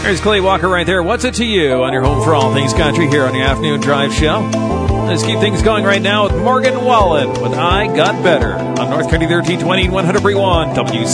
There's Clay Walker right there. What's it to you on your home for all things country here on the Afternoon Drive Show? Let's keep things going right now with Morgan Wallen with I Got Better on North Country 1320 and 100.1 WC.